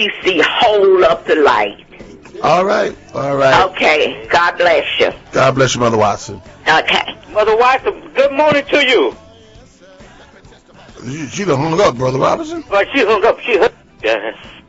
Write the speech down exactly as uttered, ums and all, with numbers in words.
Reese, hold up the light. All right, all right. Okay, God bless you. God bless you, Mother Watson. Okay. Mother Watson, good morning to you. She, she done hung up, Brother Robinson. Well, she hung up. She hung up.